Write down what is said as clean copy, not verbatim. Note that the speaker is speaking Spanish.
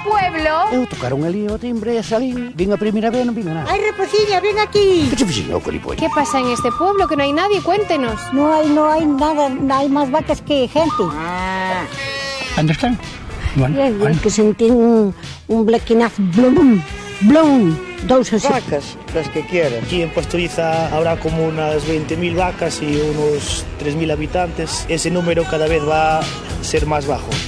pueblo. Eu tocaron ali o timbre e salín. Vin a primeira vez e non vin a nada. Ai, Reposiña, ven aquí. Que che fixen, colipolla? ¿Qué pasa en este pueblo? Que no hay nadie, cuéntenos. No hay nada, hai máis vacas que gente. Onde están? Bien, que sentín un blequinazo, blum, blum, dous así. Vacas, las que quieran. Aquí en Pastoriza habrá como unas 20.000 vacas y unos 3.000 habitantes. Ese número cada vez va a ser más bajo.